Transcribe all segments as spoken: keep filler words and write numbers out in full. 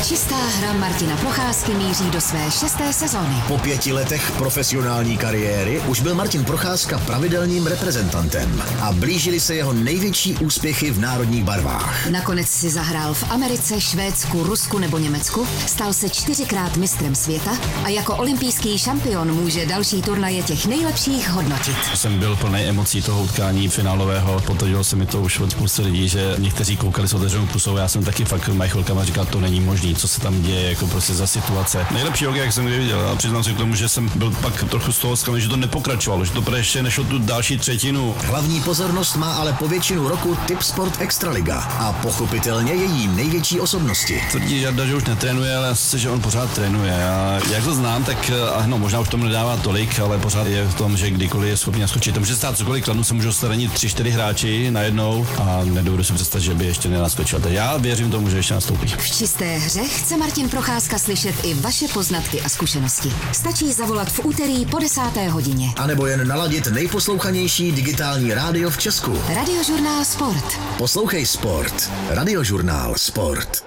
Čistá hra Martina Procházky míří do své šesté sezóny. Po pěti letech profesionální kariéry už byl Martin Procházka pravidelným reprezentantem a blížily se jeho největší úspěchy v národních barvách. Nakonec si zahrál v Americe, Švédsku, Rusku nebo Německu, stal se čtyřikrát mistrem světa a jako olympijský šampion může další turnaje těch nejlepších hodnotit. Jsem byl plný emocí toho utkání finálového, potvrdilo se mi to už od spousty lidí, že někteří koukali s otevřenou pusou, já jsem taky fakt mají chvilkama říkal, to není možný, co se tam děje, jako prostě za situace. Nejlepší hokej, jak jsem kdy viděl, a přiznám se k tomu, že jsem byl pak trochu z toho zklamaný, že to nepokračovalo, že to ještě nešlo tu další třetinu. Hlavní pozornost má ale po většinu roku Tipsport Extraliga a pochopitelně její největší osobnosti. Tvrdí Žarda, že už netrénuje, ale asi, že on pořád trénuje. A jak to znám, tak no, možná už tomu nedává tolik, ale pořád je v tom, že kdykoliv je schopný naskočit. To může stát cokoliv, kladnu se můžou staranit tři, čtyři hráči najednou a nedovedu si představit, že by ještě nenaskočil. Já věřím tomu, že ještě nastoupí. V čisté hře chce Martin Procházka slyšet i vaše poznatky a zkušenosti. Stačí zavolat v úterý po desáté hodině. A nebo jen naladit nejposlouchanější digitální rádio v Česku. Radiožurnál Sport. Poslouchej Sport. Radiožurnál Sport.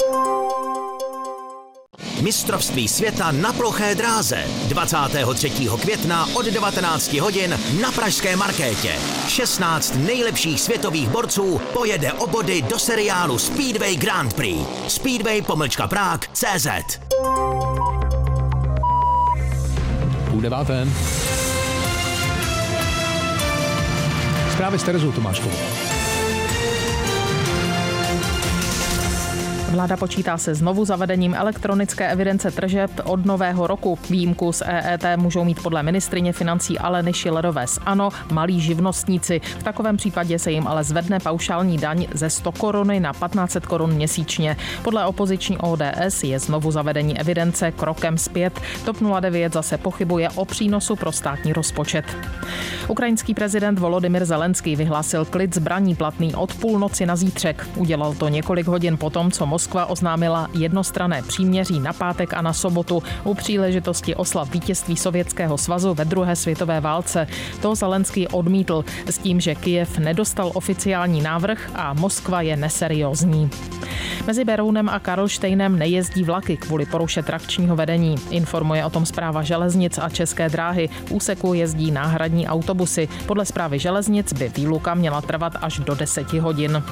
Mistrovství světa na ploché dráze. dvacátého třetího května od devatenácti hodin na pražské Markétě. šestnáct nejlepších světových borců pojede o body do seriálu Speedway Grand Prix. Speedway pomlčka Prague tečka cé zet. Půl deváté. Zprávy s Terezou Tomáškovou. Vláda počítá se znovu zavedením elektronické evidence tržeb od nového roku. Výjimku z E E T můžou mít podle ministryně financí Aleny Schillerové z ANO malí živnostníci. V takovém případě se jim ale zvedne paušální daň ze sto koruny na patnáct set korun měsíčně. Podle opoziční O D S je znovu zavedení evidence krokem zpět. TOP nula devět zase pochybuje o přínosu pro státní rozpočet. Ukrajinský prezident Volodymyr Zelenský vyhlásil klid zbraní platný od půlnoci na zítřek. Udělal to několik hodin potom, co Moskva oznámila jednostranné příměří na pátek a na sobotu u příležitosti oslav vítězství Sovětského svazu ve druhé světové válce. To Zelenský odmítl s tím, že Kyjev nedostal oficiální návrh a Moskva je neseriózní. Mezi Berounem a Karlštejnem nejezdí vlaky kvůli poruše trakčního vedení. Informuje o tom Správa železnic a České dráhy. V úseku jezdí náhradní autobusy. Podle Správy železnic by výluka měla trvat až do deseti hodin.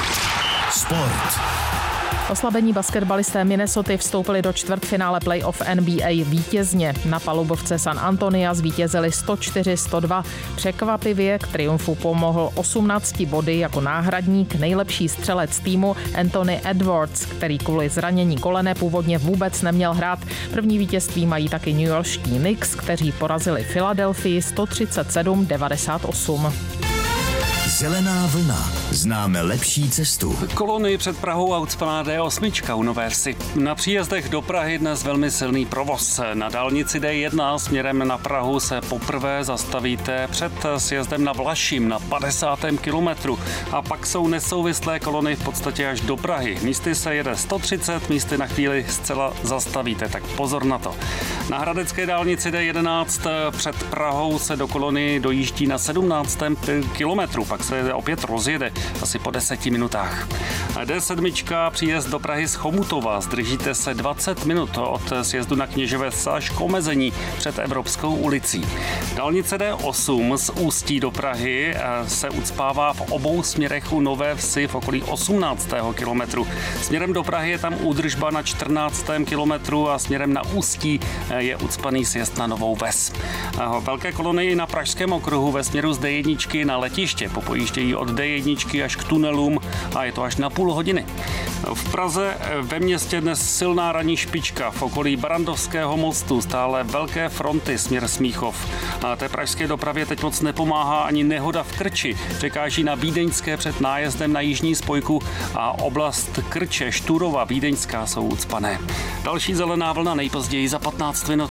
Sport. Oslabení basketbalisté Minnesoty vstoupili do čtvrtfinále playoff N B A vítězně. Na palubovce San Antonia zvítězili sto čtyři sto dva. Překvapivě k triumfu pomohl osmnácti body jako náhradník nejlepší střelec týmu Anthony Edwards, který kvůli zranění kolene původně vůbec neměl hrát. První vítězství mají taky newyorští Knicks, kteří porazili Philadelphii sto třicet sedm devadesát osm. Zelená vlna. Známe lepší cestu. Kolony před Prahou a ucpaná D osm u Nové Vsi. Na příjezdech do Prahy dnes velmi silný provoz. Na dálnici D jedna směrem na Prahu se poprvé zastavíte před sjezdem na Vlašim na padesátém kilometru. A pak jsou nesouvislé kolony v podstatě až do Prahy. Místy se jede sto třicet, místy na chvíli zcela zastavíte, tak pozor na to. Na hradecké dálnici D jedenáct před Prahou se do kolony dojíždí na sedmnáctém kilometru. Pak se opět rozjede asi po deseti minutách. D sedm příjezd do Prahy z Chomutova. Zdržíte se dvacet minut od sjezdu na Kněževec až k omezení před Evropskou ulicí. Dálnice D osm z Ústí do Prahy se ucpává v obou směrech u Nové Vsi v okolí osmnáctého kilometru. Směrem do Prahy je tam údržba na čtrnáctém kilometru a směrem na Ústí je ucpaný sjezd na Novou Ves. Velké kolony na Pražském okruhu ve směru z D jedna na letiště po pojíždějí od D jedna až k tunelům a je to až na půl hodiny. V Praze ve městě dnes silná ranní špička. V okolí Barandovského mostu stále velké fronty směr Smíchov. A té pražské dopravě teď moc nepomáhá ani nehoda v Krči. Překáží na Vídeňské před nájezdem na jižní spojku a oblast Krče, Štúrova, Vídeňská jsou ucpané. Další zelená vlna nejpozději za patnáct minut.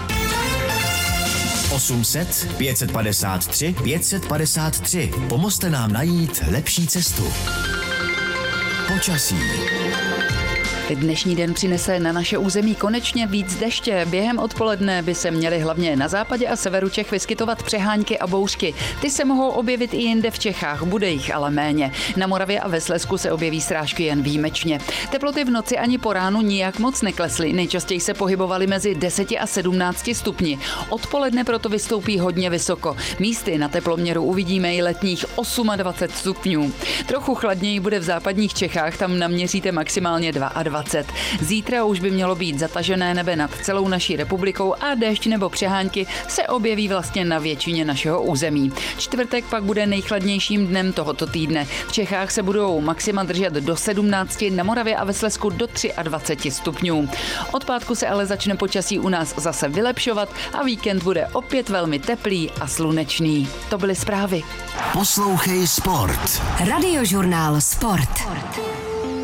osm set pět set padesát tři pět set padesát tři. Pomozte nám najít lepší cestu. Počasí. Dnešní den přinese na naše území konečně víc deště. Během odpoledne by se měly hlavně na západě a severu Čech vyskytovat přehánky a bouřky. Ty se mohou objevit i jinde v Čechách, bude jich ale méně. Na Moravě a ve Slezsku se objeví srážky jen výjimečně. Teploty v noci ani po ránu nijak moc neklesly, nejčastěji se pohybovaly mezi deseti a sedmnácti stupni. Odpoledne proto vystoupí hodně vysoko. Místy na teploměru uvidíme i letních dvacet osm stupňů. Trochu chladněji bude v západních Čechách, tam naměříte maximálně dvacet dva. Zítra už by mělo být zatažené nebe nad celou naší republikou a déšť nebo přehánky se objeví vlastně na většině našeho území. Čtvrtek pak bude nejchladnějším dnem tohoto týdne. V Čechách se budou maxima držet do sedmnácti, na Moravě a ve Slezsku do dvacet tři stupňů. Od pátku se ale začne počasí u nás zase vylepšovat a víkend bude opět velmi teplý a slunečný. To byly zprávy. Poslouchej Sport. Radiožurnál Sport.